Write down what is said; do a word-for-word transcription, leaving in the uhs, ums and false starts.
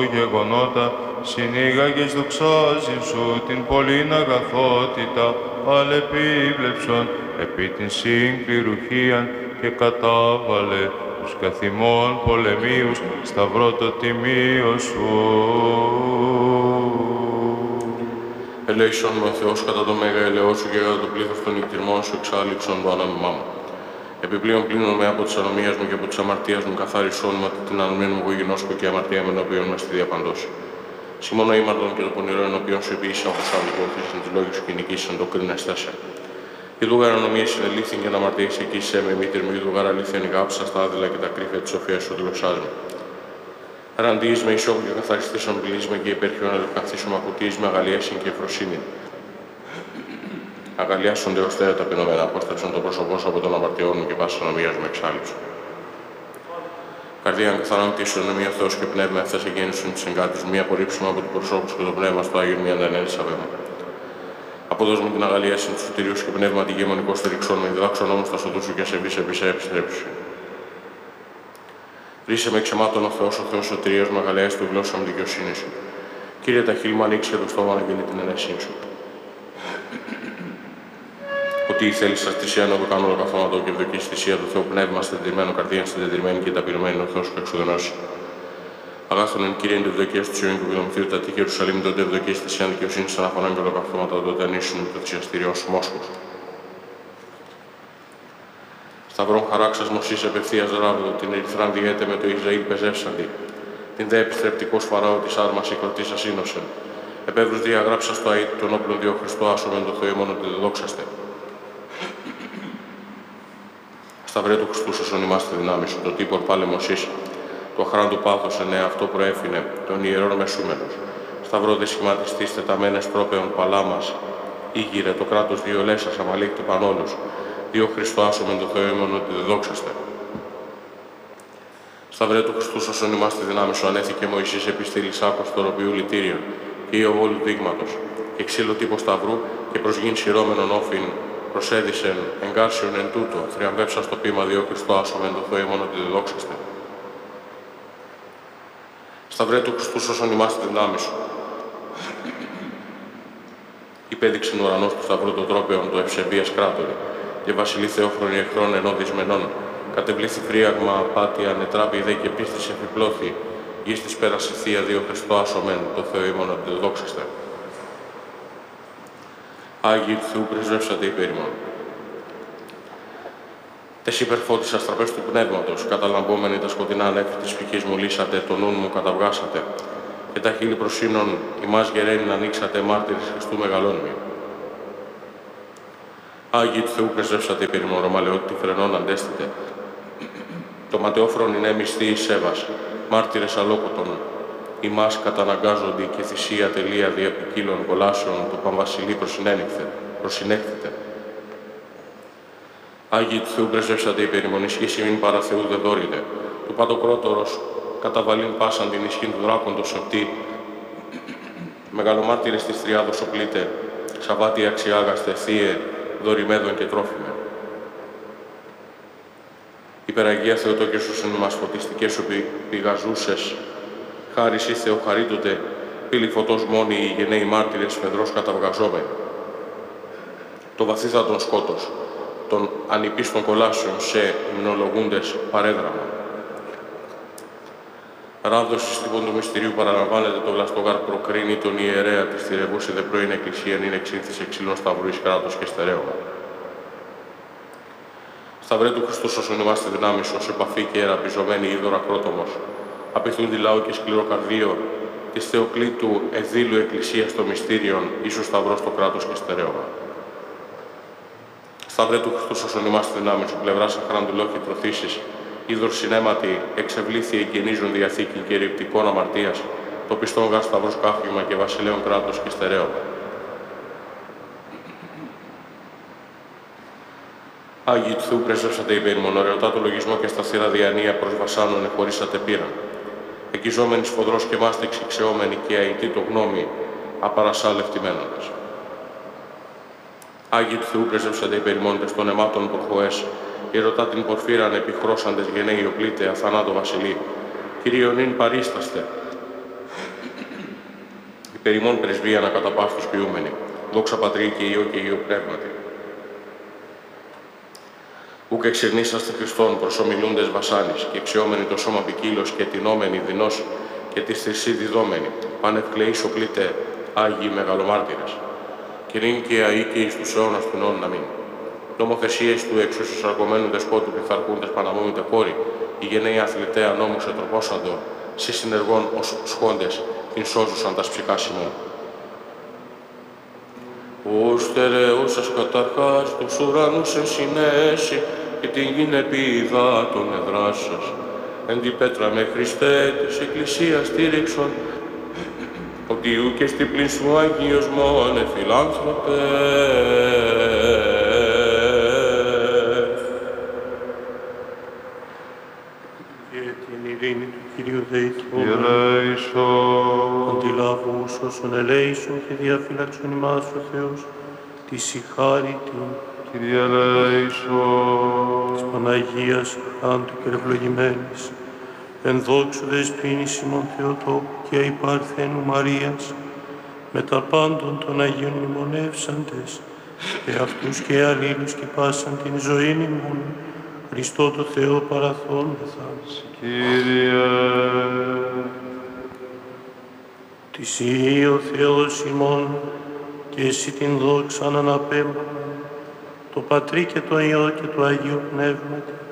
γεγονότα, συνήγαγες δοξάζει σου την πολλήν αγαθότητα, αλεπίβλεψον επί την συγκληρουχίαν και κατάβαλε τους καθημών πολεμίους σταυρό το τιμίο σου. Ελέησον με ο Θεός κατά το μέγα ελαιό σου και κατά το πλήθος των νυχτηρμών σου εξάλληψον το ανάμιμά μου. Επιπλέον πλύνον με από της ανομίας μου και από της αμαρτίας μου καθάρισόν με την ανομία μου γινώσκω και αμαρτία με ενώπιον με στη διαπαντός. Σιμώνα ήμαρτον και το πονηρό ενώπιον σου επίσης όπως άδικο θύσιν της λόγης σου κυνηγήσαν το κρίνεστάσαι. Η δούγαρα ανομία συνελήφθην και να αμαρτίες εκεί σε με μήτηρ μου, η δούγαρα αλήθειαν ηγάψα στα άδειλα και τα κρύφια της σοφίας σου δλωσάζουν. Ραντείς με ισόβου και καθαριστήσαν πλήσμε και υπέρχιον αλευκαθήσουν ακουτείς με αγαλίασιν και ευφροσύνη. Αγαλιάσονται ως θέα ταπεινωμένα, απόστρεψαν το πρόσωπό σου από τον αμαρτιών μου και πάσα νομίας μου εξάλληψαν. Καρδία καθαρόν πτήσου νομία Θεός και πνεύμα έφτασε γέννησον της εγκάτης μου, μία απορρίψουμε από του προσώπου και το πνεύμα στο Άγιον μία ανανέλησα βέμα. Αποδώσ' μου την αγαλίαση του σωτηρίου και πνεύμα τη γεμονικό στηριξών με διδάξον όμως τα σωτού σου και σε βίσε επί σε επιστρέψου. Ρίσε με εξαιμάτων ο Θεός, ο Θεός σωτηρίας μου, αγαλιάσει του γλώσσα μου δικαιοσύνη σου. Κύριε τα χείλη μου ανοίξει και το στόμα να γίνει την ενέσυνη σου. Ότι η θέληση σα θυσία να το κάνω όλο καθόματο και ευδοκή στη θυσία του Θεού πνεύμα, στεντριμμένο καρδία, στεντριμμένη και ταπεινωμένη ο Θεός που εξουδενώσει. Αγάθον εν κύριε, την ευδοκία του Ιωάννη του Βιδομηθείου, τα τύχη Ιερουσαλήμ, τότε ευδοκία στη θυσία δικαιοσύνη, σαν αφωνάν και όλο καθόματα, τότε ανήσουν με το θυσιαστήριό σου Μόσχος. Σταυρών χαράξας Μωσής απευθείας ράβδο, την ερυθράν διέτε με το Ισραήλ πεζεύσαντη, την δε επιστρεπτικός φαράω της άρμας η κροτή σας σύνοσεν. Επεύρους διαγράψα στο αίτ των όπλων δύο Χριστό άσομεν το Θεό μόνο τη δεδόξαστε. Σταυρέ του Χριστού σωσον ημάστε δυνάμει σου, το τύπορ πάλεμος εις, το αχράντου πάθος ενέ αυτό προέφηνε, των ιερών μεσούμενος. Σταυρό δε σχηματιστής τεταμένες πρόπεων παλάμας, ήγηρε το κράτος δύο λέσας αμαλίκτη πανόλους, δύο Χριστό άσομεν το Θεό ημών ότι δεδόξαστε. Σταυρέ του Χριστού σωσον ημάστε δυνάμει σου, ανέθηκε Μωυσής επιστήλης άκος το ροπιού λυτήριον, και Ιωβόλου δείγματος, και ξύλο τύπο σταυρού, και προσγείν σειρώμενον όφιν, προσέδισεν εγκάρσιον εν τούτο, θριαμβεύσα στο πείμα δύο Χριστό άσομεν το Θεό ημών ότι δεδόξαστε. Σταυρέ του Χριστού σώσον ημάστε δυνάμει σου. Υπέδειξεν ουρανός του σταυρού των τρόπεων το ευσεβίας κράτορη, και βασιλεί θεόφρονοι εχθρών ενώ δυσμενών, κατεβλήθη φρίαγμα απάτια, νετράπη δε και πίστης επιπλώθη, γης της πέρασε θεία δύο Χριστό άσομεν το Θεό ημών ότι δεδόξαστε. Άγιοι του Θεού πρεσβεύσατε υπέρ ημών. Τες υπερφώτισας αστραπές του πνεύματος, καταλαμπόμενοι τα σκοτεινά ανέφη της πηχής μου λύσατε, το νουν μου καταβγάσατε, και τα χείλη προσύνων ημάς γερένη να ανοίξατε, μάρτυρες Χριστού μεγαλώνμοι. Άγιοι του Θεού πρεσβεύσατε υπέρ ημών, ρωμαλαιότητη φρενών αντέστητε. Το ματαιόφρον είναι μισθή εις σέβας, μάρτυρες αλόκοτον, ημάς καταναγκάζονται και θυσία τελεία δια ποικίλων κολάσεων του Παμβασιλεί προσυνέχθητε. Άγιοι του Θεού πρεσβεύσατε υπέρ ημών, ισχύς ημίν παρά Θεού δε δόρητε, του παντοκρότορος καταβαλήν πάσαν την ισχύν του δράκοντος σεπτή, μεγαλομάρτυρες της τριάδος οπλίτε, Σαββάτι αξιάγαστε, θύε, δωρημέδων και τρόφιμε. Υπεραγία Θεοτόκε σου μας φωτιστικές σου πηγαζούσες, χάρις ή Θεοχαρίτωτε, πύλη φωτός μόνοι οι γενναίοι μάρτυρες φεδρός καταβγαζόμενοι. Το βαθύθατον σκότος, των ανυπίστων κολάσεων σε υμνολογούντες παρέδραμα. Ράβδος λοιπόν του μυστηρίου παραλαμβάνεται το βλαστογάρ προκρίνει τον ιερέα της θηρευούση δε πρώην εκκλησίαν είναι εξήνθησε ξύλων σταυρού εις κράτος και στερέωμα. Σταυρέ του Χριστού σώσον ημάστε δυνάμεις ως επαφή και εραπιζωμένη είδωρα κρότομος, απειθούν τη λαό και σκληρό καρδίο της Θεοκλήτου εδήλου εκκλησίας των μυστήριων, ίσως σταυρό στο κράτος και στερέωμα. Σταυρέ του Χριστού σώσον ημάστε δυνάμεις σου, πλευράς αχράντου λόγχη τροθήσεις, είδωρ συνέματι εξευλήθη εκκαινίζουν διαθήκη και ρηπτικών αμαρτίας, το πιστόν γάρ σταυρός κάφημα και βασιλέων κράτος και στερέωμα. Άγιοι του Θεού πρεσβεύσατε υπέρ ημών, ωραιοτά το λογισμό και σταθερά διανία προς βασάνων εχωρίσατε πήραν. Εκειζόμενοι σφοδρός και μάστηξη ξεόμενοι και αητή το γνώμη, απαρασάλευτη μένοντας. Άγιοι του Θεού πρεσβεύσατε υπέρ ημών τες των αιμάτων προχωές, ερωτά την πορφύραν επιχρώσαντες γενναίοι οπλίτε αθανάτο βασιλεί, Κύριον ειν παρίσταστε. Περιμόν πρεσβεία να κατά παύτους ποιούμενοι. Δόξα Πατρί και Υιό και Υιό Πνεύματι. Ούκ εξυρνήσαστε Χριστόν προσομιλούντες βασάνης και εξιόμενοι το σώμα ποικίλος και τεινόμενοι δεινός και τη θρησί διδόμενοι, πανευκλεείς οπλίτε Άγιοι μεγαλομάρτυρες. Και νυν και αεί και εις τους αιώνας του νόν να μην. Νομοθεσίες του εξουσιοσαρκωμένου δεσπότου πειθαρχούντες παναμόμητε κόρη, οι γενναίοι αθλητέ ανώμους ετροπόσαντο, σε συνεργών ως σχόντες, την σώζουσαν τας ψυχάς ημών. Ο στερεώσας καταρχάς τους ουρανούς εν συνέσει και την γην επί υδάτων εδράσας. Εν τη πέτρα με Χριστέ της Εκκλησίας στήριξον, ότι ου και στη πλήν σου Αγίος μόνε φιλάνθρωπε. Και την ειρήνη του Κυρίου δεηθούμε. Ελέησον. Αντιλάβους όσων ελέησον και διαφύλαξον ημάς ο Θεός, τη συγχάρητη Κύριε ελέησον. της Παναγίας Άντου και ευλογημένης, εν δόξου δεσποίνης ημών Θεοτόκου και αϊπαρθένου Μαρίας, με τα πάντων των Αγίων μνημονεύσαντες, και αυτούς και αλλήλους και πάσαν την ζωήν ημών, Χριστό το Θεό παραθόμεθα. Κύριε. Της Υιή ο Θεός ημών, και εσύ την δόξα αναπέμπαμε, το Πατρί και το Υιό και το Αγίο Πνεύματι,